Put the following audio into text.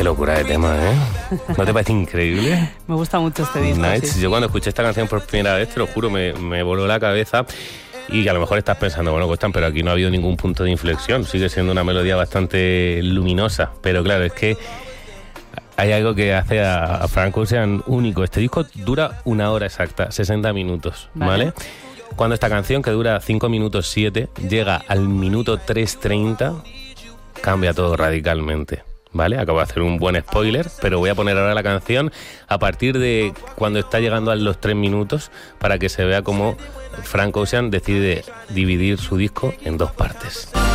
Qué locura de tema, ¿eh? ¿No te parece increíble? Me gusta mucho este disco. Nights. Sí. Yo cuando escuché esta canción por primera vez, te lo juro, me voló la cabeza. Y a lo mejor estás pensando, bueno, Costan, pero aquí no ha habido ningún punto de inflexión. Sigue siendo una melodía bastante luminosa. Pero claro, es que hay algo que hace a Frank Ocean único. Este disco dura 1 hora exacta, 60 minutos, ¿vale? Cuando esta canción, que dura 5 minutos 7, llega al minuto 3:30, cambia todo radicalmente, ¿vale? Acabo de hacer un buen spoiler, pero voy a poner ahora la canción a partir de cuando está llegando a los 3 minutos para que se vea cómo Frank Ocean decide dividir su disco en 2 partes.